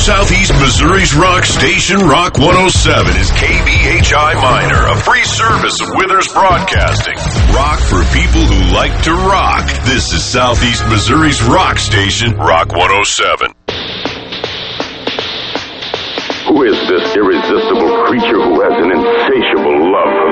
Southeast Missouri's rock station, Rock 107, is KBHI Minor, a free service of Withers Broadcasting. Rock for people who like to rock. This is Southeast Missouri's rock station, Rock 107. Who is this irresistible creature who has an insatiable love for